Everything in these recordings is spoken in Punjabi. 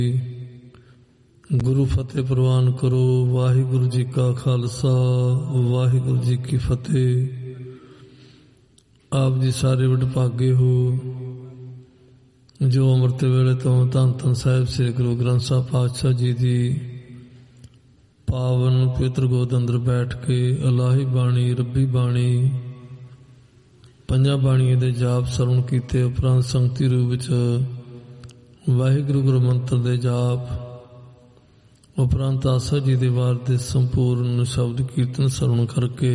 ਗੁਰੂ ਫਤਿਹ ਪ੍ਰਵਾਨ ਕਰੋ। ਵਾਹਿਗੁਰੂ ਜੀ ਕਾ ਖਾਲਸਾ, ਵਾਹਿਗੁਰੂ ਜੀ ਕੀ ਫਤਿਹ। ਆਪ ਜੀ ਸਾਰੇ ਵਡਭਾਗੇ ਹੋ ਜੋ ਅੰਮ੍ਰਿਤ ਵੇਲੇ ਤੋਂ ਧੰਨ ਧੰਨ ਸਾਹਿਬ ਸ੍ਰੀ ਗੁਰੂ ਗ੍ਰੰਥ ਸਾਹਿਬ ਪਾਤਸ਼ਾਹ ਜੀ ਦੀ ਪਾਵਨ ਪਵਿੱਤਰ ਗੋਦ ਅੰਦਰ ਬੈਠ ਕੇ ਇਲਾਹੀ ਬਾਣੀ, ਰੱਬੀ ਬਾਣੀ, ਪੰਜਾਂ ਬਾਣੀਆਂ ਦੇ ਜਾਪ ਸਰਵਣ ਕੀਤੇ ਉਪਰੰਤ ਸੰਗਤੀ ਰੂਪ ਵਿੱਚ ਵਾਹਿਗੁਰੂ ਗੁਰੂ ਮੰਤਰ ਦੇ ਜਾਪ ਉਪਰੰਤ ਆਸਾ ਜੀ ਦੇ ਵਾਰ ਦੇ ਸੰਪੂਰਨ ਸ਼ਬਦ ਕੀਰਤਨ ਸਰਵਣ ਕਰਕੇ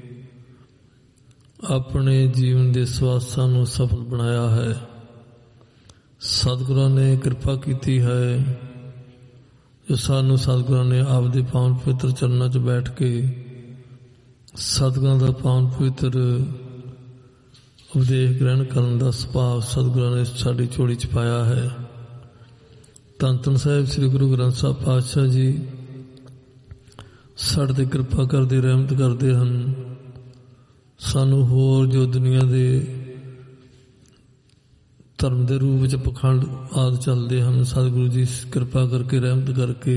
ਆਪਣੇ ਜੀਵਨ ਦੇ ਸਵਾਸਾਂ ਨੂੰ ਸਫਲ ਬਣਾਇਆ ਹੈ। ਸਤਿਗੁਰਾਂ ਨੇ ਕਿਰਪਾ ਕੀਤੀ ਹੈ ਜੋ ਸਾਨੂੰ ਸਤਿਗੁਰਾਂ ਨੇ ਆਪਦੇ ਪਾਵਨ ਪਵਿੱਤਰ ਚਰਨਾਂ 'ਚ ਬੈਠ ਕੇ ਸਤਿਗੁਰਾਂ ਦਾ ਪਾਵਨ ਪਵਿੱਤਰ ਉਪਦੇਸ਼ ਗ੍ਰਹਿਣ ਕਰਨ ਦਾ ਸੁਭਾਅ ਸਤਿਗੁਰਾਂ ਨੇ ਸਾਡੀ ਝੋਲੀ 'ਚ ਪਾਇਆ ਹੈ। ਧੰਨ ਧੰਨ ਸਾਹਿਬ ਸ੍ਰੀ ਗੁਰੂ ਗ੍ਰੰਥ ਸਾਹਿਬ ਪਾਤਸ਼ਾਹ ਜੀ ਸਾਡੇ 'ਤੇ ਕਿਰਪਾ ਕਰਦੇ, ਰਹਿਮਤ ਕਰਦੇ ਹਨ। ਸਾਨੂੰ ਹੋਰ ਜੋ ਦੁਨੀਆ ਦੇ ਧਰਮ ਦੇ ਰੂਪ ਵਿੱਚ ਪਖੰਡ ਆਦਿ ਚੱਲਦੇ ਹਨ, ਸਤਿਗੁਰੂ ਜੀ ਕਿਰਪਾ ਕਰਕੇ, ਰਹਿਮਤ ਕਰਕੇ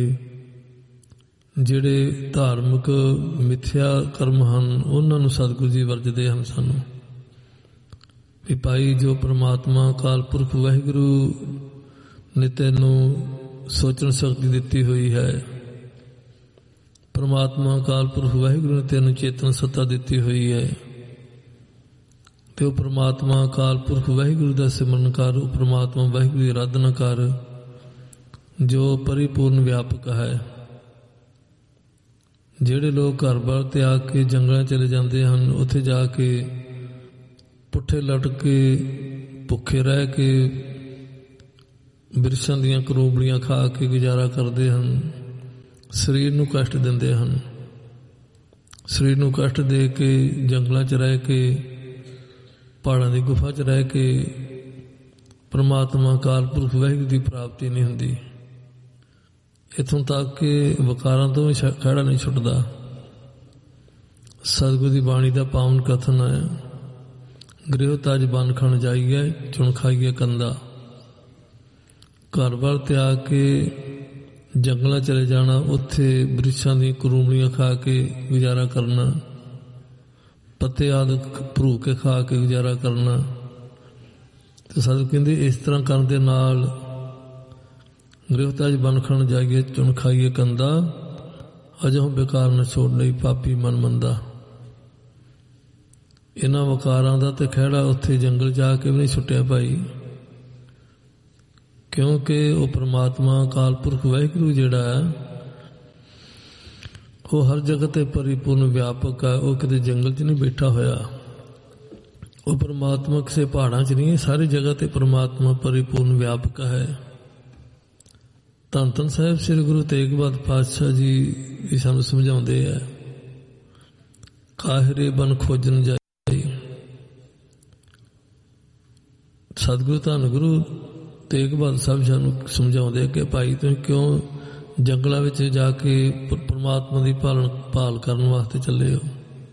ਜਿਹੜੇ ਧਾਰਮਿਕ ਮਿਥਿਆ ਕਰਮ ਹਨ ਉਹਨਾਂ ਨੂੰ ਸਤਿਗੁਰੂ ਜੀ ਵਰਜਦੇ ਹਨ ਸਾਨੂੰ ਵੀ ਭਾਈ ਜੋ ਪ੍ਰਮਾਤਮਾ ਅਕਾਲ ਪੁਰਖ ਵਾਹਿਗੁਰੂ ਨੇ ਤੈਨੂੰ ਸੋਚਣ ਸ਼ਕਤੀ ਦਿੱਤੀ ਹੋਈ ਹੈ, ਪ੍ਰਮਾਤਮਾ ਅਕਾਲ ਪੁਰਖ ਵਾਹਿਗੁਰੂ ਨੇ ਤੈਨੂੰ ਚੇਤਨ ਸੱਤਾ ਦਿੱਤੀ ਹੋਈ ਹੈ ਤੇ ਉਹ ਪ੍ਰਮਾਤਮਾ ਅਕਾਲ ਪੁਰਖ ਵਾਹਿਗੁਰੂ ਦਾ ਸਿਮਰਨ ਕਰ, ਉਹ ਪ੍ਰਮਾਤਮਾ ਵਾਹਿਗੁਰੂ ਦੀ ਆਰਾਧਨਾ ਕਰ ਜੋ ਪਰਿਪੂਰਨ ਵਿਆਪਕ ਹੈ। ਜਿਹੜੇ ਲੋਕ ਘਰ ਬਾਰ ਤਿਆਗ ਕੇ ਜੰਗਲਾਂ ਚਲੇ ਜਾਂਦੇ ਹਨ, ਉੱਥੇ ਜਾ ਕੇ ਪੁੱਠੇ ਲਟਕ ਕੇ ਭੁੱਖੇ ਰਹਿ ਕੇ ਬਿਰਛਾਂ ਦੀਆਂ ਕਰੂਬੜੀਆਂ ਖਾ ਕੇ ਗੁਜ਼ਾਰਾ ਕਰਦੇ ਹਨ, ਸਰੀਰ ਨੂੰ ਕਸ਼ਟ ਦਿੰਦੇ ਹਨ। ਸਰੀਰ ਨੂੰ ਕਸ਼ਟ ਦੇ ਕੇ ਜੰਗਲਾਂ 'ਚ ਰਹਿ ਕੇ, ਪਹਾੜਾਂ ਦੀ ਗੁਫਾ 'ਚ ਰਹਿ ਕੇ ਪਰਮਾਤਮਾ ਅਕਾਲ ਪੁਰਖ ਵਾਹਿਗੁਰੂ ਦੀ ਪ੍ਰਾਪਤੀ ਨਹੀਂ ਹੁੰਦੀ। ਇੱਥੋਂ ਤੱਕ ਕਿ ਵਿਕਾਰਾਂ ਤੋਂ ਵੀ ਖਹਿੜਾ ਨਹੀਂ ਛੁੱਟਦਾ। ਸਤਿਗੁਰੂ ਦੀ ਬਾਣੀ ਦਾ ਪਾਵਨ ਕਥਨ ਹੈ, ਗ੍ਰਹਿ ਤਜ ਬਨ ਖਣ ਜਾਈਏ ਚੁਣ ਖਾਈਏ ਕੰਦਾ। ਘਰ ਬਾਰ ਤਿਆਗ ਕੇ ਜੰਗਲਾਂ ਚਲੇ ਜਾਣਾ, ਉੱਥੇ ਬ੍ਰਿਛਾਂ ਦੀਆਂ ਕਰੂਮੜੀਆਂ ਖਾ ਕੇ ਗੁਜ਼ਾਰਾ ਕਰਨਾ, ਪੱਤੇ ਆਦਿ ਭਰੂ ਕੇ ਖਾ ਕੇ ਗੁਜ਼ਾਰਾ ਕਰਨਾ। ਤੇ ਸਤਿਗੁਰੂ ਕਹਿੰਦੇ ਇਸ ਤਰ੍ਹਾਂ ਕਰਨ ਦੇ ਨਾਲ ਗ੍ਰਹਿ ਤਜ ਬਨ ਖਣ ਜਾਈਏ ਚੁਣ ਖਾਈਏ ਕੰਦਾ, ਅਜੋਂ ਬੇਕਾਰ ਨਾ ਛੋੜ ਲਈ ਪਾਪੀ ਮਨ ਮੰਦਾ। ਇਹਨਾਂ ਵਕਾਰਾਂ ਦਾ ਤੇ ਖਹਿੜਾ ਉੱਥੇ ਜੰਗਲ ਜਾ ਕੇ ਵੀ ਨਹੀਂ ਛੁੱਟਿਆ ਭਾਈ, ਕਿਉਂਕਿ ਉਹ ਪ੍ਰਮਾਤਮਾ ਅਕਾਲ ਪੁਰਖ ਵਾਹਿਗੁਰੂ ਜਿਹੜਾ ਹੈ ਉਹ ਹਰ ਜਗ੍ਹਾ 'ਤੇ ਪਰਿਪੂਰਨ ਵਿਆਪਕ ਹੈ। ਉਹ ਕਿਤੇ ਜੰਗਲ 'ਚ ਨਹੀਂ ਬੈਠਾ ਹੋਇਆ, ਉਹ ਪ੍ਰਮਾਤਮਾ ਕਿਸੇ ਪਹਾੜਾਂ 'ਚ ਨਹੀਂ ਹੈ, ਸਾਰੀ ਜਗ੍ਹਾ 'ਤੇ ਪ੍ਰਮਾਤਮਾ ਪਰਿਪੂਰਨ ਵਿਆਪਕ ਹੈ। ਧੰਨ ਧੰਨ ਸਾਹਿਬ ਸ੍ਰੀ ਗੁਰੂ ਤੇਗ ਬਹਾਦਰ ਪਾਤਸ਼ਾਹ ਜੀ ਸਾਨੂੰ ਸਮਝਾਉਂਦੇ ਹੈ, ਕਾਹਿਰੇ ਬਨ ਖੋਜਨ ਜਾਈ। ਸਤਿਗੁਰੂ ਧੰਨ ਗੁਰੂ ਤੇਗ ਬਹਾਦਰ ਸਾਹਿਬ ਸਾਨੂੰ ਸਮਝਾਉਂਦੇ ਕਿ ਭਾਈ ਤੁਸੀਂ ਕਿਉਂ ਜੰਗਲਾਂ ਵਿੱਚ ਜਾ ਕੇ ਪਰਮਾਤਮਾ ਦੀ ਭਾਲ ਕਰਨ ਵਾਸਤੇ ਚੱਲੇ ਹੋ।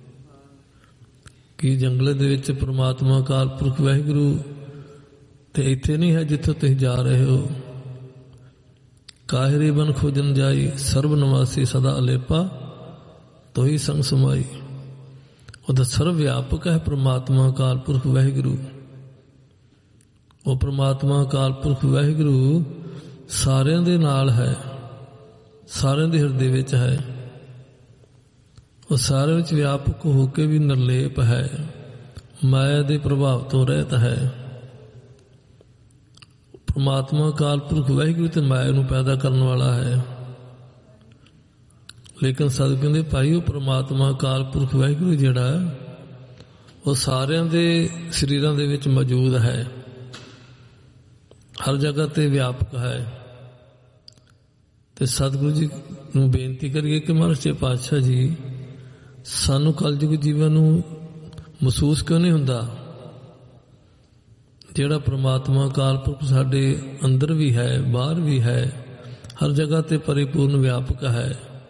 ਕਿ ਜੰਗਲ ਦੇ ਵਿੱਚ ਪਰਮਾਤਮਾ ਅਕਾਲ ਪੁਰਖ ਵਾਹਿਗੁਰੂ ਤੇ ਇੱਥੇ ਨਹੀਂ ਹੈ ਜਿੱਥੋਂ ਤੁਸੀਂ ਜਾ ਰਹੇ ਹੋ। ਕਾਹਿਰੇ ਬਨ ਖੋਜਨ ਜਾਈ ਸਰਬ ਨਿਵਾਸੀ ਸਦਾ ਅਲੇਪਾ ਤੋਹੀ ਸੰਗ ਸਮਾਈ। ਉਹਦਾ ਸਰਵ ਵਿਆਪਕ ਹੈ ਪ੍ਰਮਾਤਮਾ ਅਕਾਲ ਪੁਰਖ ਵਾਹਿਗੁਰੂ। ਉਹ ਪ੍ਰਮਾਤਮਾ ਅਕਾਲ ਪੁਰਖ ਵਾਹਿਗੁਰੂ ਸਾਰਿਆਂ ਦੇ ਨਾਲ ਹੈ, ਸਾਰਿਆਂ ਦੇ ਹਿਰਦੇ ਵਿੱਚ ਹੈ। ਉਹ ਸਾਰੇ ਵਿੱਚ ਵਿਆਪਕ ਹੋ ਕੇ ਵੀ ਨਿਰਲੇਪ ਹੈ, ਮਾਇਆ ਦੇ ਪ੍ਰਭਾਵ ਤੋਂ ਰਹਿਤ ਹੈ। ਪ੍ਰਮਾਤਮਾ ਅਕਾਲ ਪੁਰਖ ਵਾਹਿਗੁਰੂ ਤੇ ਮਾਇਆ ਨੂੰ ਪੈਦਾ ਕਰਨ ਵਾਲਾ ਹੈ। ਲੇਕਿਨ ਸਤਿਗੁਰੂ ਕਹਿੰਦੇ ਭਾਈ ਉਹ ਪ੍ਰਮਾਤਮਾ ਅਕਾਲ ਪੁਰਖ ਵਾਹਿਗੁਰੂ ਜਿਹੜਾ ਉਹ ਸਾਰਿਆਂ ਦੇ ਸਰੀਰਾਂ ਦੇ ਵਿੱਚ ਮੌਜੂਦ ਹੈ, ਹਰ ਜਗ੍ਹਾ 'ਤੇ ਵਿਆਪਕ ਹੈ। ਤੇ ਸਤਿਗੁਰੂ ਜੀ ਨੂੰ ਬੇਨਤੀ ਕਰੀਏ ਕਿ ਮਹਾਰਾਜ ਸੱਚੇ ਪਾਤਸ਼ਾਹ ਜੀ ਸਾਨੂੰ ਕਲਯੁਗ ਜੀਵਨ ਨੂੰ ਮਹਿਸੂਸ ਕਿਉਂ ਨਹੀਂ ਹੁੰਦਾ, ਜਿਹੜਾ ਪ੍ਰਮਾਤਮਾ ਅਕਾਲ ਪੁਰਖ ਸਾਡੇ ਅੰਦਰ ਵੀ ਹੈ, ਬਾਹਰ ਵੀ ਹੈ, ਹਰ ਜਗ੍ਹਾ 'ਤੇ ਪਰਿਪੂਰਨ ਵਿਆਪਕ ਹੈ।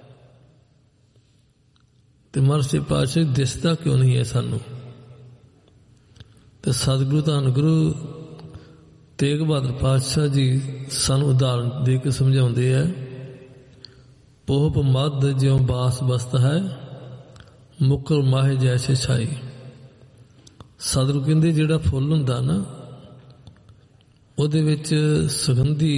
ਤੇ ਮਹਾਰਾਜ ਸੱਚੇ ਪਾਤਸ਼ਾਹ ਦਿਸਦਾ ਕਿਉਂ ਨਹੀਂ ਹੈ ਸਾਨੂੰ। ਤੇ ਸਤਿਗੁਰੂ ਧੰਨ ਗੁਰੂ ਤੇਗ ਬਹਾਦਰ ਪਾਤਸ਼ਾਹ ਜੀ ਸਾਨੂੰ ਉਦਾਹਰਨ ਦੇ ਕੇ ਸਮਝਾਉਂਦੇ ਹੈ, ਪੋਹਪ ਮੱਧ ਜਿਉਂ ਬਾਸ ਬਸਤ ਹੈ, ਮੁਕਰ ਮਾਹੇ ਜੈਸੇ ਛਾਈ। ਸਤਿਗੁਰੂ ਕਹਿੰਦੇ ਜਿਹੜਾ ਫੁੱਲ ਹੁੰਦਾ ਨਾ, ਉਹਦੇ ਵਿੱਚ ਸੁਗੰਧੀ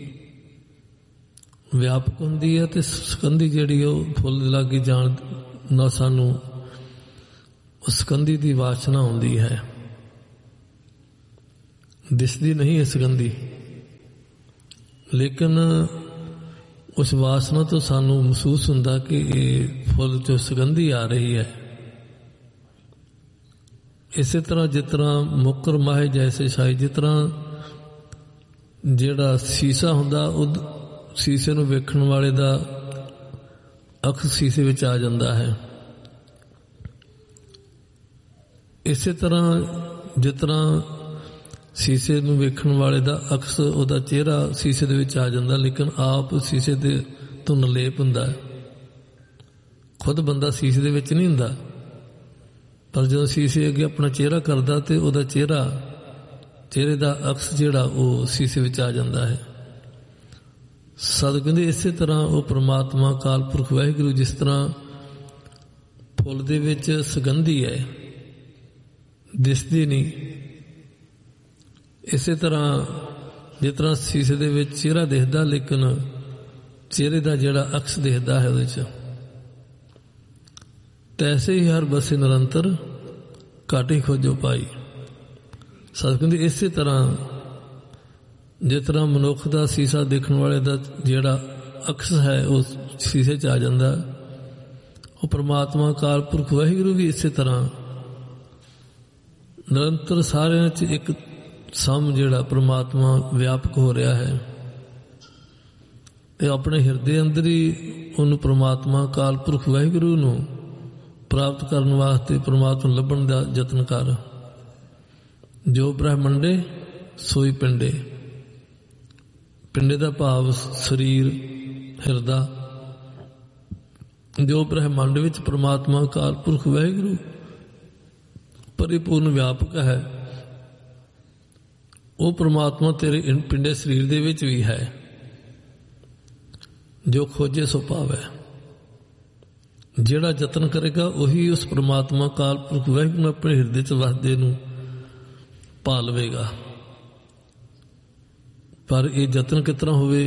ਵਿਆਪਕ ਹੁੰਦੀ ਹੈ, ਤੇ ਸੁਗੰਧੀ ਜਿਹੜੀ ਉਹ ਫੁੱਲ ਦੇ ਲਾਗੇ ਜਾਣ ਨਾਲ ਸਾਨੂੰ ਉਸ ਸੁਗੰਧੀ ਦੀ ਵਾਸ਼ਨਾ ਹੁੰਦੀ ਹੈ। ਦਿਸਦੀ ਨਹੀਂ ਹੈ ਸੁਗੰਧੀ, ਲੇਕਿਨ ਉਸ ਵਾਸਨਾ ਤੋਂ ਸਾਨੂੰ ਮਹਿਸੂਸ ਹੁੰਦਾ ਕਿ ਇਹ ਫੁੱਲ 'ਚੋਂ ਸੁਗੰਧੀ ਆ ਰਹੀ ਹੈ। ਇਸੇ ਤਰ੍ਹਾਂ ਜਿਸ ਤਰ੍ਹਾਂ ਮੁਕਰ ਮਾਹੇ ਜੈਸੇ ਛਾਈ, ਜਿਸ ਤਰ੍ਹਾਂ ਜਿਹੜਾ ਸੀਸਾ ਹੁੰਦਾ, ਉਹ ਸੀਸੇ ਨੂੰ ਵੇਖਣ ਵਾਲੇ ਦਾ ਅੱਖ ਸੀਸੇ ਵਿੱਚ ਆ ਜਾਂਦਾ ਹੈ। ਇਸੇ ਤਰ੍ਹਾਂ ਜਿਸ ਤਰ੍ਹਾਂ ਸੀਸੇ ਨੂੰ ਵੇਖਣ ਵਾਲੇ ਦਾ ਅਕਸ, ਉਹਦਾ ਚਿਹਰਾ ਸੀਸੇ ਦੇ ਵਿੱਚ ਆ ਜਾਂਦਾ, ਲੇਕਿਨ ਆਪ ਸੀਸੇ ਦੇ ਤੋਂ ਨਿਰਲੇਪ ਹੁੰਦਾ ਹੈ। ਖੁਦ ਬੰਦਾ ਸੀਸੇ ਦੇ ਵਿੱਚ ਨਹੀਂ ਹੁੰਦਾ, ਪਰ ਜਦੋਂ ਸੀਸੇ ਅੱਗੇ ਆਪਣਾ ਚਿਹਰਾ ਕਰਦਾ ਤੇ ਉਹਦਾ ਚਿਹਰੇ ਦਾ ਅਕਸ ਜਿਹੜਾ ਉਹ ਸੀਸੇ ਵਿੱਚ ਆ ਜਾਂਦਾ ਹੈ। ਸਤਿਗੁਰੂ ਕਹਿੰਦੇ ਇਸੇ ਤਰ੍ਹਾਂ ਉਹ ਪ੍ਰਮਾਤਮਾ ਅਕਾਲ ਪੁਰਖ ਵਾਹਿਗੁਰੂ ਜਿਸ ਤਰ੍ਹਾਂ ਫੁੱਲ ਦੇ ਵਿੱਚ ਸੁਗੰਧੀ ਹੈ, ਦਿਸਦੀ ਨਹੀਂ, ਇਸੇ ਤਰ੍ਹਾਂ ਜਿਸ ਤਰ੍ਹਾਂ ਸ਼ੀਸ਼ੇ ਦੇ ਵਿੱਚ ਚਿਹਰਾ ਦਿਖਦਾ, ਲੇਕਿਨ ਚਿਹਰੇ ਦਾ ਜਿਹੜਾ ਅਕਸ ਦਿਖਦਾ ਹੈ ਉਹਦੇ 'ਚ, ਤੈਸੇ ਹੀ ਹਰ ਬਸੇ ਨਿਰੰਤਰ ਘਾਟੀ ਖੋਜੋ ਪਾਈ। ਸਤਿਗੁਰੂ ਕਹਿੰਦੇ ਇਸੇ ਤਰ੍ਹਾਂ ਜਿਸ ਤਰ੍ਹਾਂ ਮਨੁੱਖ ਦਾ ਸੀਸਾ ਦੇਖਣ ਵਾਲੇ ਦਾ ਜਿਹੜਾ ਅਕਸ ਹੈ ਉਹ ਸ਼ੀਸ਼ੇ 'ਚ ਆ ਜਾਂਦਾ, ਉਹ ਪ੍ਰਮਾਤਮਾ ਅਕਾਲ ਪੁਰਖ ਵਾਹਿਗੁਰੂ ਵੀ ਇਸੇ ਤਰ੍ਹਾਂ ਨਿਰੰਤਰ ਸਾਰਿਆਂ 'ਚ ਇੱਕ ਸਮ ਜਿਹੜਾ ਪ੍ਰਮਾਤਮਾ ਵਿਆਪਕ ਹੋ ਰਿਹਾ ਹੈ, ਤੇ ਆਪਣੇ ਹਿਰਦੇ ਅੰਦਰ ਹੀ ਉਹਨੂੰ ਪ੍ਰਮਾਤਮਾ ਅਕਾਲ ਪੁਰਖ ਵਾਹਿਗੁਰੂ ਨੂੰ ਪ੍ਰਾਪਤ ਕਰਨ ਵਾਸਤੇ ਪ੍ਰਮਾਤਮਾ ਨੂੰ ਲੱਭਣ ਦਾ ਯਤਨ ਕਰ। ਜੋ ਬ੍ਰਹਮੰਡੇ ਸੋਈ ਪਿੰਡੇ, ਪਿੰਡੇ ਦਾ ਭਾਵ ਸਰੀਰ, ਹਿਰਦਾ, ਜੋ ਬ੍ਰਹਮੰਡ ਵਿੱਚ ਪ੍ਰਮਾਤਮਾ ਅਕਾਲ ਪੁਰਖ ਵਾਹਿਗੁਰੂ ਪਰਿਪੂਰਨ ਵਿਆਪਕ ਹੈ, ਉਹ ਪ੍ਰਮਾਤਮਾ ਤੇਰੇ ਪਿੰਡੇ ਸਰੀਰ ਦੇ ਵਿੱਚ ਵੀ ਹੈ। ਜੋ ਖੋਜੇ ਸੋ ਪਾਵੇ, ਜਿਹੜਾ ਯਤਨ ਕਰੇਗਾ ਉਹੀ ਉਸ ਪ੍ਰਮਾਤਮਾ ਅਕਾਲ ਪੁਰਖ ਵਾਹਿਗੁਰੂ ਨੂੰ ਆਪਣੇ ਹਿਰਦੇ 'ਚ ਵਸਦੇ ਨੂੰ ਪਾ ਲਵੇਗਾ। ਪਰ ਇਹ ਯਤਨ ਕਿਸ ਤਰ੍ਹਾਂ ਹੋਵੇ?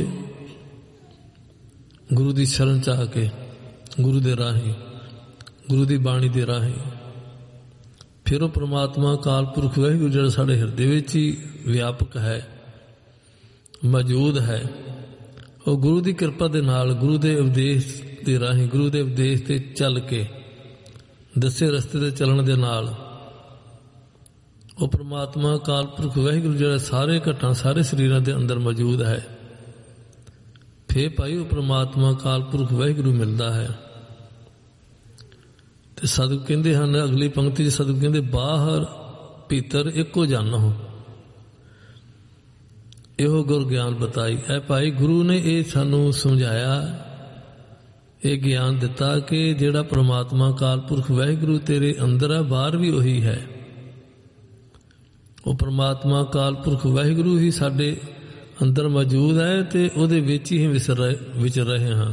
ਗੁਰੂ ਦੀ ਸ਼ਰਨ 'ਚ ਆ ਕੇ, ਗੁਰੂ ਦੇ ਰਾਹੀਂ, ਗੁਰੂ ਦੀ ਬਾਣੀ ਦੇ ਰਾਹੀਂ। ਫਿਰ ਉਹ ਪ੍ਰਮਾਤਮਾ ਅਕਾਲ ਪੁਰਖ ਵਾਹਿਗੁਰੂ ਜਿਹੜਾ ਸਾਡੇ ਹਿਰਦੇ ਵਿੱਚ ਹੀ ਵਿਆਪਕ ਹੈ, ਮੌਜੂਦ ਹੈ, ਉਹ ਗੁਰੂ ਦੀ ਕਿਰਪਾ ਦੇ ਨਾਲ, ਗੁਰੂ ਦੇ ਉਪਦੇਸ਼ ਦੇ ਰਾਹੀਂ, ਗੁਰੂ ਦੇ ਉਪਦੇਸ਼ ਤੇ ਚੱਲ ਕੇ, ਦੱਸੇ ਰਸਤੇ ਤੇ ਚੱਲਣ ਦੇ ਨਾਲ ਉਹ ਪ੍ਰਮਾਤਮਾ ਅਕਾਲ ਪੁਰਖ ਵਾਹਿਗੁਰੂ ਜਿਹੜਾ ਸਾਰੇ ਘਟਾਂ, ਸਾਰੇ ਸਰੀਰਾਂ ਦੇ ਅੰਦਰ ਮੌਜੂਦ ਹੈ, ਫੇਰ ਭਾਈ ਉਹ ਪ੍ਰਮਾਤਮਾ ਅਕਾਲ ਪੁਰਖ ਵਾਹਿਗੁਰੂ ਮਿਲਦਾ ਹੈ। ਤੇ ਸਤਿਗੁਰੂ ਕਹਿੰਦੇ ਹਨ ਅਗਲੀ ਪੰਕਤੀ 'ਚ, ਸਤਿਗੁਰੂ ਕਹਿੰਦੇ ਬਾਹਰ ਭੀਤਰ ਇੱਕੋ ਜਨ ਹੋ, ਇਹੋ ਗੁਰ ਗਿਆਨ ਬਤਾਈ। ਹੈ ਭਾਈ ਗੁਰੂ ਨੇ ਇਹ ਸਾਨੂੰ ਸਮਝਾਇਆ, ਇਹ ਗਿਆਨ ਦਿੱਤਾ ਕਿ ਜਿਹੜਾ ਪ੍ਰਮਾਤਮਾ ਅਕਾਲ ਪੁਰਖ ਵਾਹਿਗੁਰੂ ਤੇਰੇ ਅੰਦਰ ਹੈ, ਬਾਹਰ ਵੀ ਉਹੀ ਹੈ। ਉਹ ਪ੍ਰਮਾਤਮਾ ਅਕਾਲ ਪੁਰਖ ਵਾਹਿਗੁਰੂ ਹੀ ਸਾਡੇ ਅੰਦਰ ਮੌਜੂਦ ਹੈ ਤੇ ਉਹਦੇ ਵਿੱਚ ਹੀ ਵਿਚਰ ਰਹੇ ਹਾਂ।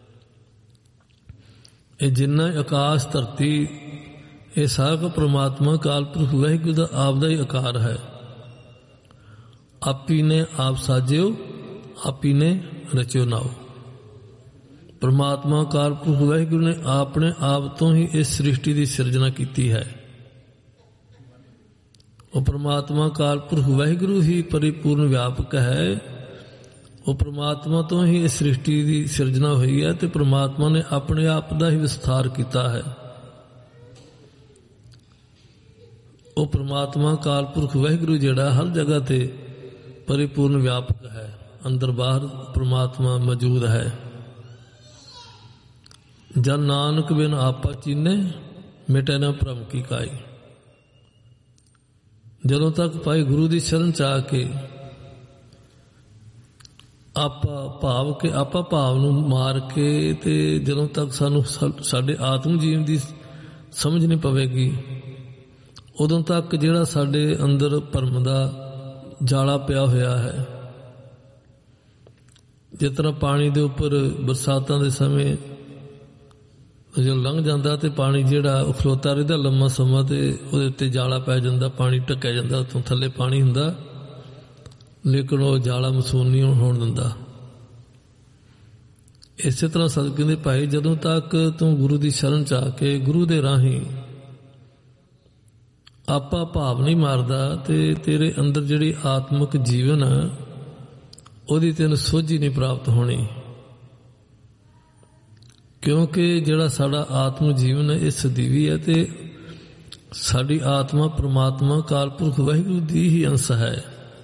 ਇਹ ਜਿੰਨਾ ਆਕਾਸ਼ ਧਰਤੀ, ਇਹ ਸਾਰਾ ਪ੍ਰਮਾਤਮਾ ਅਕਾਲ ਪੁਰਖ ਵਾਹਿਗੁਰੂ ਦਾ ਆਪ ਦਾ ਹੀ ਆਕਾਰ ਹੈ। ਆਪੀ ਨੇ ਆਪ ਸਾਜਿਓ, ਆਪੀ ਨੇ ਰਚਿਓ ਨਾਓ। ਪ੍ਰਮਾਤਮਾ ਅਕਾਲ ਪੁਰਖ ਵਾਹਿਗੁਰੂ ਨੇ ਆਪਣੇ ਆਪ ਤੋਂ ਹੀ ਇਸ ਸ੍ਰਿਸ਼ਟੀ ਦੀ ਸਿਰਜਣਾ ਕੀਤੀ ਹੈ। ਉਹ ਪ੍ਰਮਾਤਮਾ ਅਕਾਲ ਪੁਰਖ ਵਾਹਿਗੁਰੂ ਹੀ ਪਰਿਪੂਰਨ ਵਿਆਪਕ ਹੈ। ਉਹ ਪ੍ਰਮਾਤਮਾ ਤੋਂ ਹੀ ਇਸ ਸ੍ਰਿਸ਼ਟੀ ਦੀ ਸਿਰਜਣਾ ਹੋਈ ਹੈ ਤੇ ਪ੍ਰਮਾਤਮਾ ਨੇ ਆਪਣੇ ਆਪ ਦਾ ਹੀ ਵਿਸਥਾਰ ਕੀਤਾ ਹੈ। ਉਹ ਪ੍ਰਮਾਤਮਾ ਅਕਾਲ ਪੁਰਖ ਵਾਹਿਗੁਰੂ ਜਿਹੜਾ ਹਰ ਜਗ੍ਹਾ ਤੇ ਪਰਿਪੂਰਨ ਵਿਆਪਕ ਹੈ, ਅੰਦਰ ਬਾਹਰ ਪ੍ਰਮਾਤਮਾ ਮੌਜੂਦ ਹੈ। ਜਨ ਨਾਨਕ ਬਿਨ ਆਪਾ ਚੀਨੇ, ਮਿਟੇ ਨਾ ਭਰਮ ਕੀ ਕਾਈ। ਜਦੋਂ ਤੱਕ ਭਾਈ ਗੁਰੂ ਦੀ ਸ਼ਰਨ 'ਚ ਆ ਕੇ ਆਪਾ ਭਾਵ ਨੂੰ ਮਾਰ ਕੇ, ਤੇ ਜਦੋਂ ਤੱਕ ਸਾਨੂੰ ਸਾਡੇ ਆਤਮ ਜੀਵਨ ਦੀ ਸਮਝ ਨਹੀਂ ਪਵੇਗੀ, ਉਦੋਂ ਤੱਕ ਜਿਹੜਾ ਸਾਡੇ ਅੰਦਰ ਭਰਮ ਦਾ ਜਾਲਾ ਪਿਆ ਹੋਇਆ ਹੈ। ਜਿਸ ਤਰ੍ਹਾਂ ਪਾਣੀ ਦੇ ਉੱਪਰ ਬਰਸਾਤਾਂ ਦੇ ਸਮੇਂ ਜਦੋਂ ਲੰਘ ਜਾਂਦਾ ਤੇ ਪਾਣੀ ਜਿਹੜਾ ਉਹ ਖਲੋਤਾ ਰਹਿੰਦਾ ਲੰਮਾ ਸਮਾਂ, ਤੇ ਉਹਦੇ ਉੱਤੇ ਜਾਲਾ ਪੈ ਜਾਂਦਾ, ਪਾਣੀ ਢੱਕਿਆ ਜਾਂਦਾ, ਉੱਥੋਂ ਥੱਲੇ ਪਾਣੀ ਹੁੰਦਾ ਲੇਕਿਨ ਉਹ ਜਾਲਾ ਮਸੂਨ ਨਹੀਂ ਹੋਣ ਦਿੰਦਾ। ਇਸੇ ਤਰ੍ਹਾਂ ਸਤਿਗੁਰੂ ਕਹਿੰਦੇ ਭਾਈ ਜਦੋਂ ਤੱਕ ਤੂੰ ਗੁਰੂ ਦੀ ਸ਼ਰਨ ਚ ਆ ਕੇ ਗੁਰੂ ਦੇ ਰਾਹੀਂ ਆਪਾ ਭਾਵ ਨਹੀਂ ਮਾਰਦਾ ਤੇ ਤੇਰੇ ਅੰਦਰ ਜਿਹੜੀ ਆਤਮਿਕ ਜੀਵਨ ਆ ਉਹਦੀ ਤੈਨੂੰ ਸੋਝੀ ਨਹੀਂ ਪ੍ਰਾਪਤ ਹੋਣੀ। ਕਿਉਂਕਿ ਜਿਹੜਾ ਸਾਡਾ ਆਤਮ ਜੀਵਨ ਹੈ ਇਹ ਸਦੀਵੀ ਹੈ ਤੇ ਸਾਡੀ ਆਤਮਾ ਪ੍ਰਮਾਤਮਾ ਅਕਾਲ ਪੁਰਖ ਵਾਹਿਗੁਰੂ ਦੀ ਹੀ ਅੰਸ਼ ਹੈ,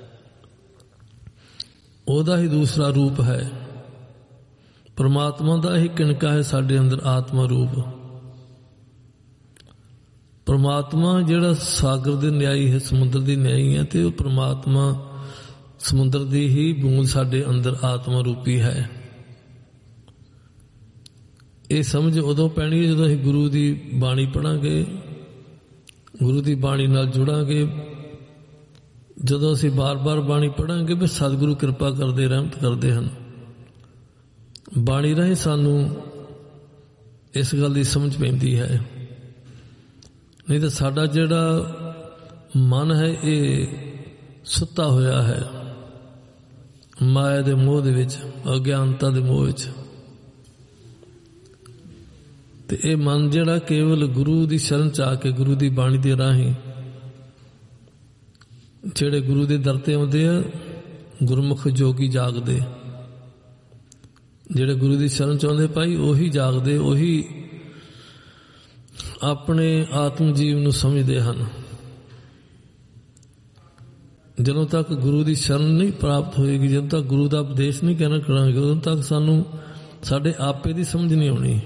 ਉਹਦਾ ਹੀ ਦੂਸਰਾ ਰੂਪ ਹੈ। ਪ੍ਰਮਾਤਮਾ ਦਾ ਹੀ ਕਿਣਕਾ ਹੈ ਸਾਡੇ ਅੰਦਰ ਆਤਮਾ ਰੂਪ। ਪ੍ਰਮਾਤਮਾ ਜਿਹੜਾ ਸਾਗਰ ਦੇ ਨਿਆਈ ਹੈ, ਸਮੁੰਦਰ ਦੀ ਨਿਆਈ ਹੈ, ਤੇ ਉਹ ਪ੍ਰਮਾਤਮਾ ਸਮੁੰਦਰ ਦੀ ਹੀ ਬੂੰਦ ਸਾਡੇ ਅੰਦਰ ਆਤਮਾ ਰੂਪੀ ਹੈ। ਇਹ ਸਮਝ ਉਦੋਂ ਪੈਣੀ ਹੈ ਜਦੋਂ ਅਸੀਂ ਗੁਰੂ ਦੀ ਬਾਣੀ ਪੜ੍ਹਾਂਗੇ, ਗੁਰੂ ਦੀ ਬਾਣੀ ਨਾਲ ਜੁੜਾਂਗੇ। ਜਦੋਂ ਅਸੀਂ ਬਾਰ-ਬਾਰ ਬਾਣੀ ਪੜ੍ਹਾਂਗੇ ਵੀ ਸਤਿਗੁਰੂ ਕਿਰਪਾ ਕਰਦੇ, ਰਹਿਮਤ ਕਰਦੇ ਹਨ। ਬਾਣੀ ਰਾਹੀਂ ਸਾਨੂੰ ਇਸ ਗੱਲ ਦੀ ਸਮਝ ਪੈਂਦੀ ਹੈ। ਨਹੀਂ ਤਾਂ ਸਾਡਾ ਜਿਹੜਾ ਮਨ ਹੈ ਇਹ ਸੁੱਤਾ ਹੋਇਆ ਹੈ ਮਾਇਆ ਦੇ ਮੋਹ ਦੇ ਵਿੱਚ, ਅਗਿਆਨਤਾ ਦੇ ਮੋਹ ਵਿੱਚ। ਤੇ ਇਹ ਮਨ ਜਿਹੜਾ ਕੇਵਲ ਗੁਰੂ ਦੀ ਸ਼ਰਨ ਚ ਆ ਕੇ ਗੁਰੂ ਦੀ ਬਾਣੀ ਦੇ ਰਾਹੀਂ ਜਿਹੜੇ ਗੁਰੂ ਦੇ ਦਰ ਤੇ ਆਉਂਦੇ ਆ, ਗੁਰਮੁਖ ਜੋਗੀ ਜਾਗਦੇ, ਜਿਹੜੇ ਗੁਰੂ ਦੀ ਸ਼ਰਨ ਚ ਆਉਂਦੇ ਭਾਈ ਉਹੀ ਜਾਗਦੇ, ਉਹੀ ਆਪਣੇ ਆਤਮ ਜੀਵਨ ਨੂੰ ਸਮਝਦੇ ਹਨ। ਜਦੋਂ ਤੱਕ ਗੁਰੂ ਦੀ ਸ਼ਰਨ ਨਹੀਂ ਪ੍ਰਾਪਤ ਹੋਏਗੀ, ਜਦੋਂ ਤੱਕ ਗੁਰੂ ਦਾ ਉਪਦੇਸ਼ ਨਹੀਂ ਕਹਿਣਾ ਕਰਾਂਗੇ, ਉਦੋਂ ਤੱਕ ਸਾਨੂੰ ਸਾਡੇ ਆਪੇ ਦੀ ਸਮਝ ਨਹੀਂ ਆਉਣੀ।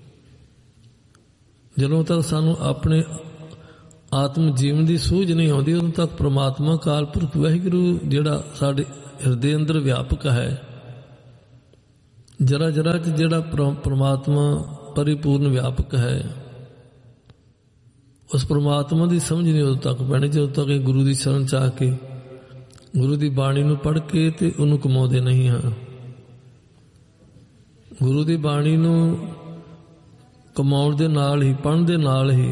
ਜਦੋਂ ਤੱਕ ਸਾਨੂੰ ਆਪਣੇ ਆਤਮ ਜੀਵਨ ਦੀ ਸੂਝ ਨਹੀਂ ਆਉਂਦੀ, ਉਦੋਂ ਤੱਕ ਪ੍ਰਮਾਤਮਾ ਅਕਾਲ ਪੁਰਖ ਵਾਹਿਗੁਰੂ ਜਿਹੜਾ ਸਾਡੇ ਹਿਰਦੇ ਅੰਦਰ ਵਿਆਪਕ ਹੈ, ਜਰਾ ਜਰਾ ਚ ਜਿਹੜਾ ਪ੍ਰਮਾਤਮਾ ਪਰਿਪੂਰਨ ਵਿਆਪਕ ਹੈ, ਉਸ ਪ੍ਰਮਾਤਮਾ ਦੀ ਸਮਝ ਨਹੀਂ ਉਦੋਂ ਤੱਕ ਪੈਣੀ ਜਦੋਂ ਤੱਕ ਇਹ ਗੁਰੂ ਦੀ ਸ਼ਰਨ ਚ ਆ ਕੇ ਗੁਰੂ ਦੀ ਬਾਣੀ ਨੂੰ ਪੜ੍ਹ ਕੇ ਤੇ ਉਹਨੂੰ ਕਮਾਉਂਦੇ ਨਹੀਂ ਹਾਂ। ਗੁਰੂ ਦੀ ਬਾਣੀ ਨੂੰ ਕਮਾਉਣ ਦੇ ਨਾਲ ਹੀ, ਪੜ੍ਹਨ ਦੇ ਨਾਲ ਹੀ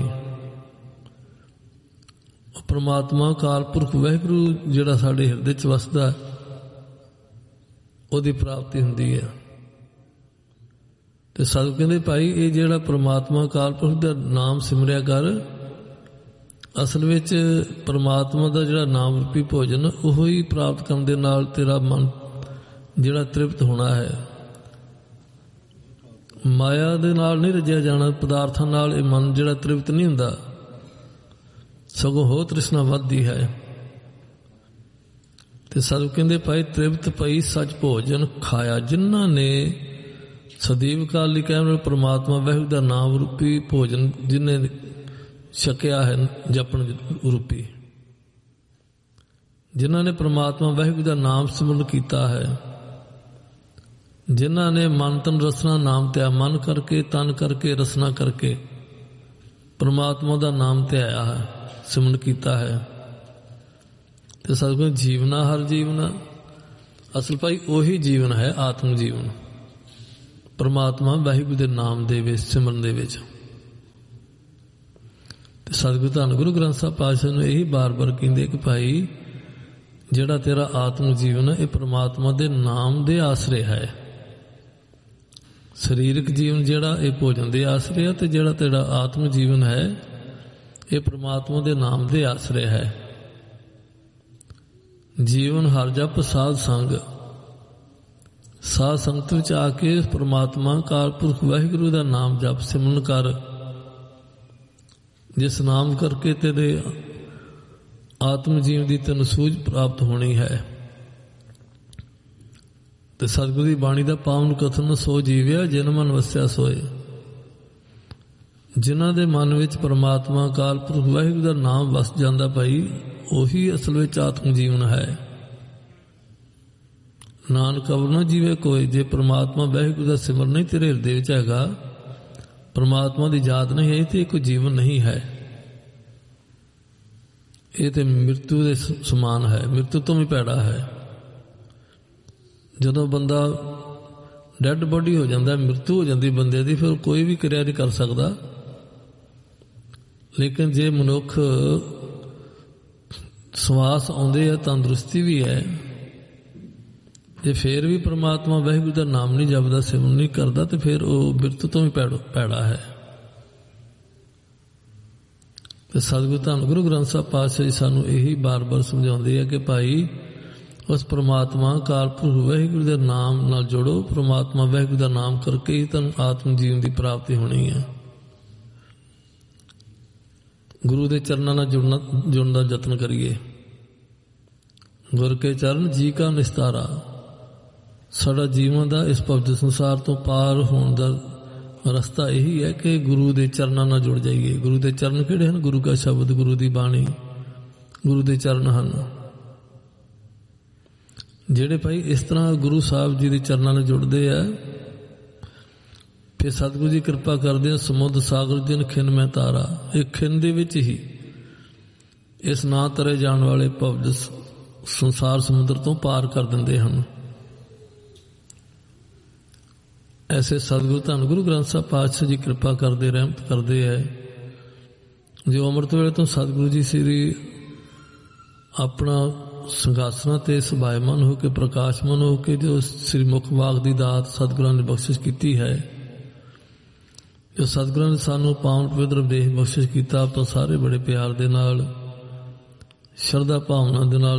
ਪ੍ਰਮਾਤਮਾ ਅਕਾਲ ਪੁਰਖ ਵਾਹਿਗੁਰੂ ਜਿਹੜਾ ਸਾਡੇ ਹਿਰਦੇ ਚ ਵਸਦਾ ਉਹਦੀ ਪ੍ਰਾਪਤੀ ਹੁੰਦੀ ਹੈ। ਤੇ ਸਤਿਗੁਰੂ ਕਹਿੰਦੇ ਭਾਈ ਇਹ ਜਿਹੜਾ ਪ੍ਰਮਾਤਮਾ ਅਕਾਲ ਪੁਰਖ ਦਾ ਨਾਮ ਸਿਮਰਿਆ ਕਰ, ਅਸਲ ਵਿੱਚ ਪ੍ਰਮਾਤਮਾ ਦਾ ਜਿਹੜਾ ਨਾਮ ਰੂਪੀ ਭੋਜਨ ਉਹ ਹੀ ਪ੍ਰਾਪਤ ਕਰਨ ਦੇ ਨਾਲ ਤੇਰਾ ਮਨ ਜਿਹੜਾ ਤ੍ਰਿਪਤ ਹੋਣਾ ਹੈ। ਮਾਇਆ ਦੇ ਨਾਲ ਨਹੀਂ ਰਜਿਆ ਜਾਣਾ, ਪਦਾਰਥਾਂ ਨਾਲ ਇਹ ਮਨ ਜਿਹੜਾ ਤ੍ਰਿਪਤ ਨਹੀਂ ਹੁੰਦਾ, ਸਗੋਂ ਹੋਰ ਤ੍ਰਿਸ਼ਨਾ ਵੱਧਦੀ ਹੈ। ਤੇ ਸਤਿਗੁਰੂ ਕਹਿੰਦੇ ਭਾਈ ਤ੍ਰਿਪਤ ਪਈ ਸੱਚ ਭੋਜਨ ਖਾਇਆ, ਜਿਨ੍ਹਾਂ ਨੇ ਸਦੀਵ ਕਾਲ ਲਈ ਕਹਿਣ ਵਾਲੇ ਪ੍ਰਮਾਤਮਾ ਵਾਹਿਗੁਰੂ ਦਾ ਨਾਮ ਰੂਪੀ ਭੋਜਨ ਜਿਹਨੇ ਛਕਿਆ ਹੈ, ਜਪਣ ਰੂਪੀ, ਜਿਨ੍ਹਾਂ ਨੇ ਪ੍ਰਮਾਤਮਾ ਵਾਹਿਗੁਰੂ ਦਾ ਨਾਮ ਸਿਮਰਨ ਕੀਤਾ ਹੈ, ਜਿਨ੍ਹਾਂ ਨੇ ਮਨ ਤਨ ਰਸਨਾ ਨਾਮ ਧਿਆ, ਮਨ ਕਰਕੇ ਤਨ ਕਰਕੇ ਰਸਨਾ ਕਰਕੇ ਪ੍ਰਮਾਤਮਾ ਦਾ ਨਾਮ ਧਿਆਇਆ ਹੈ, ਸਿਮਰਨ ਕੀਤਾ ਹੈ। ਤੇ ਸਤਿਗੁਰੂ ਜੀਵਨਾ ਹਰ ਜੀਵਨਾ, ਅਸਲ ਭਾਈ ਉਹੀ ਜੀਵਨ ਹੈ ਆਤਮ ਜੀਵਨ, ਪ੍ਰਮਾਤਮਾ ਵਾਹਿਗੁਰੂ ਦੇ ਨਾਮ ਦੇ ਵਿੱਚ, ਸਿਮਰਨ ਦੇ ਵਿੱਚ। ਤੇ ਸਤਿਗੁਰੂ ਧੰਨ ਗੁਰੂ ਗ੍ਰੰਥ ਸਾਹਿਬ ਪਾਤਸ਼ਾਹ ਨੂੰ ਇਹੀ ਬਾਰ-ਬਾਰ ਕਹਿੰਦੇ ਕਿ ਭਾਈ ਜਿਹੜਾ ਤੇਰਾ ਆਤਮ ਜੀਵਨ ਹੈ ਇਹ ਪ੍ਰਮਾਤਮਾ ਦੇ ਨਾਮ ਦੇ ਆਸਰੇ ਹੈ। ਸਰੀਰਕ ਜੀਵਨ ਜਿਹੜਾ ਇਹ ਭੋਜਨ ਦੇ ਆਸਰੇ ਹੈ, ਤੇ ਜਿਹੜਾ ਤੇਰਾ ਆਤਮ ਜੀਵਨ ਹੈ ਇਹ ਪ੍ਰਮਾਤਮਾ ਦੇ ਨਾਮ ਦੇ ਆਸਰੇ ਹੈ। ਜੀਵਨ ਹਰ ਜਪ ਸਾਧ ਸੰਗ, ਸਾਧ ਸੰਗਤ ਵਿੱਚ ਆ ਕੇ ਪ੍ਰਮਾਤਮਾ ਅਕਾਲ ਪੁਰਖ ਵਾਹਿਗੁਰੂ ਦਾ ਨਾਮ ਜਪ ਸਿਮਰਨ ਕਰ, ਜਿਸ ਨਾਮ ਕਰਕੇ ਤੇਰੇ ਆਤਮ ਜੀਵਨ ਦੀ ਤੈਨੂੰ ਸੂਝ ਪ੍ਰਾਪਤ ਹੋਣੀ ਹੈ। ਤੇ ਸਤਿਗੁਰੂ ਦੀ ਬਾਣੀ ਦਾ ਪਾਵਨ ਕਥਨ ਸੋ ਜੀਵਿਆ ਜਿਨ ਮਨ ਵਸਿਆ ਸੋਏ। ਜਿਨ੍ਹਾਂ ਦੇ ਮਨ ਵਿੱਚ ਪ੍ਰਮਾਤਮਾ ਅਕਾਲ ਪੁਰਖ ਵਾਹਿਗੁਰੂ ਦਾ ਨਾਮ ਵਸ ਜਾਂਦਾ ਭਾਈ, ਉਹੀ ਅਸਲ ਵਿੱਚ ਆਤਮ ਜੀਵਨ ਹੈ। ਨਾਨਕ ਅਵਰ ਨਾ ਜੀਵੇ ਕੋਈ, ਜੇ ਪ੍ਰਮਾਤਮਾ ਵਾਹਿਗੁਰੂ ਦਾ ਸਿਮਰਨ ਨਹੀਂ ਤੇਰੇ ਹਿਰਦੇ ਵਿੱਚ ਹੈਗਾ, ਪ੍ਰਮਾਤਮਾ ਦੀ ਯਾਦ ਨਹੀਂ ਹੈ, ਤੇ ਕੋਈ ਜੀਵਨ ਨਹੀਂ ਹੈ। ਇਹ ਤੇ ਮ੍ਰਿਤੂ ਦੇ ਸਮਾਨ ਹੈ, ਮ੍ਰਿਤੂ ਤੋਂ ਵੀ ਭੈੜਾ ਹੈ। ਜਦੋਂ ਬੰਦਾ ਡੈਡ ਬੋਡੀ ਹੋ ਜਾਂਦਾ, ਮ੍ਰਿਤੂ ਹੋ ਜਾਂਦੀ ਬੰਦੇ ਦੀ, ਫਿਰ ਕੋਈ ਵੀ ਕਿਰਿਆ ਨਹੀਂ ਕਰ ਸਕਦਾ। ਲੇਕਿਨ ਜੇ ਮਨੁੱਖ ਸਵਾਸ ਆਉਂਦੇ ਆ, ਤੰਦਰੁਸਤੀ ਵੀ ਹੈ, ਜੇ ਫਿਰ ਵੀ ਪ੍ਰਮਾਤਮਾ ਵਾਹਿਗੁਰੂ ਦਾ ਨਾਮ ਨਹੀਂ ਜਪਦਾ, ਸਿਮਰਨ ਨਹੀਂ ਕਰਦਾ, ਤੇ ਫਿਰ ਉਹ ਮ੍ਰਿਤੂ ਤੋਂ ਵੀ ਭੈੜਾ ਹੈ। ਤੇ ਸਤਿਗੁਰੂ ਧੰਨ ਗੁਰੂ ਗ੍ਰੰਥ ਸਾਹਿਬ ਪਾਤਸ਼ਾਹ ਜੀ ਸਾਨੂੰ ਇਹੀ ਬਾਰ-ਬਾਰ ਸਮਝਾਉਂਦੇ ਆ ਕਿ ਭਾਈ ਉਸ ਪ੍ਰਮਾਤਮਾ ਅਕਾਲ ਪੁਰਖ ਵਾਹਿਗੁਰੂ ਦੇ ਨਾਮ ਨਾਲ ਜੁੜੋ। ਪ੍ਰਮਾਤਮਾ ਵਾਹਿਗੁਰੂ ਦਾ ਨਾਮ ਕਰਕੇ ਹੀ ਤੁਹਾਨੂੰ ਆਤਮ ਜੀਵਨ ਦੀ ਪ੍ਰਾਪਤੀ ਹੋਣੀ ਹੈ। ਗੁਰੂ ਦੇ ਚਰਨਾਂ ਨਾਲ ਜੁੜਨ ਦਾ ਯਤਨ ਕਰੀਏ। ਗੁਰ ਕੇ ਚਰਨ ਜੀ ਕਾ ਨਿਸਤਾਰਾ। ਸਾਡਾ ਜੀਵਨ ਦਾ ਇਸ ਭਵ ਸੰਸਾਰ ਤੋਂ ਪਾਰ ਹੋਣ ਦਾ ਰਸਤਾ ਇਹੀ ਹੈ ਕਿ ਗੁਰੂ ਦੇ ਚਰਨਾਂ ਨਾਲ ਜੁੜ ਜਾਈਏ। ਗੁਰੂ ਦੇ ਚਰਨ ਕਿਹੜੇ ਹਨ? ਗੁਰੂ ਕਾ ਸ਼ਬਦ, ਗੁਰੂ ਦੀ ਬਾਣੀ, ਗੁਰੂ ਦੇ ਚਰਨ ਹਨ। ਜਿਹੜੇ ਭਾਈ ਇਸ ਤਰ੍ਹਾਂ ਗੁਰੂ ਸਾਹਿਬ ਜੀ ਦੇ ਚਰਨਾਂ ਨਾਲ ਜੁੜਦੇ ਆ, ਫਿਰ ਸਤਿਗੁਰੂ ਜੀ ਕਿਰਪਾ ਕਰਦੇ ਆ। ਸਮੁੰਦ ਸਾਗਰ ਜਿਨ ਖਿਨ ਮੈਂ ਤਾਰਾ, ਇਹ ਖਿਨ ਦੇ ਵਿੱਚ ਹੀ ਇਸ ਨਾ ਤਰੇ ਜਾਣ ਵਾਲੇ ਭਵ ਸੰਸਾਰ ਸਮੁੰਦਰ ਤੋਂ ਪਾਰ ਕਰ ਦਿੰਦੇ ਹਨ। ਐਸੇ ਸਤਿਗੁਰੂ ਧੰਨ ਗੁਰੂ ਗ੍ਰੰਥ ਸਾਹਿਬ ਪਾਤਸ਼ਾਹ ਜੀ ਕਿਰਪਾ ਕਰਦੇ, ਰਹਿਮਤ ਕਰਦੇ ਹੈ। ਜੋ ਅੰਮ੍ਰਿਤ ਵੇਲੇ ਤੋਂ ਸਤਿਗੁਰੂ ਜੀ ਸ੍ਰੀ ਆਪਣਾ ਸਿੰਘਾਸਨਾਂ ਤੇ ਸੁਭਾਇਮਾਨ ਹੋ ਕੇ, ਪ੍ਰਕਾਸ਼ਮਾਨ ਹੋ ਕੇ, ਜੋ ਸ੍ਰੀ ਮੁਖ ਵਾਕ ਦੀ ਦਾਤ ਸਤਿਗੁਰਾਂ ਨੇ ਬਖਸ਼ਿਸ਼ ਕੀਤੀ ਹੈ, ਜੋ ਸਤਿਗੁਰਾਂ ਨੇ ਸਾਨੂੰ ਪਾਵਨ ਪਵਿੱਤਰ ਦੇਹ ਬਖਸ਼ਿਸ਼ ਕੀਤਾ, ਆਪਾਂ ਸਾਰੇ ਬੜੇ ਪਿਆਰ ਦੇ ਨਾਲ, ਸ਼ਰਧਾ ਭਾਵਨਾ ਦੇ ਨਾਲ